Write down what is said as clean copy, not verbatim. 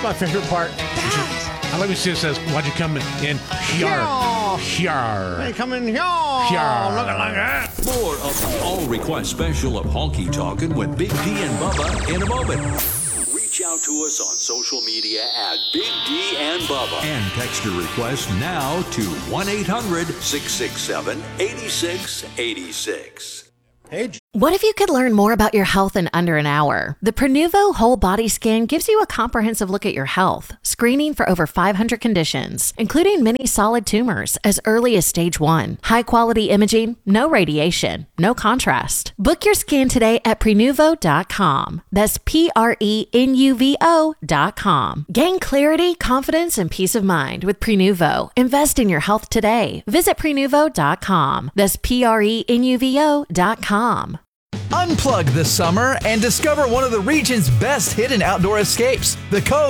my favorite part. I love when she says, why'd you come in here? Here. Hey, come in here. Here. Looking like that. More of the All Request special of Honky Talkin' with Big D and Bubba in a moment. Reach out to us on social media at Big D and Bubba. And text your request now to 1-800-667-8686. Hey, What if you could learn more about your health in under an hour? The Prenuvo Whole Body Scan gives you a comprehensive look at your health, screening for over 500 conditions, including many solid tumors as early as stage 1. High-quality imaging, no radiation, no contrast. Book your scan today at Prenuvo.com. That's Prenuvo.com. Gain clarity, confidence, and peace of mind with Prenuvo. Invest in your health today. Visit Prenuvo.com. That's Prenuvo.com. Unplug this summer and discover one of the region's best hidden outdoor escapes, the Cove